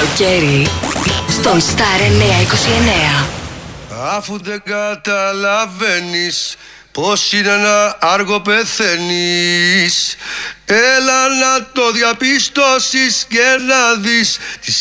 καλοκαίρι στον Star 929. Αφού δεν καταλαβαίνεις πως είναι να άργο πεθαίνεις, έλα να το διαπιστώσεις και να δεις τις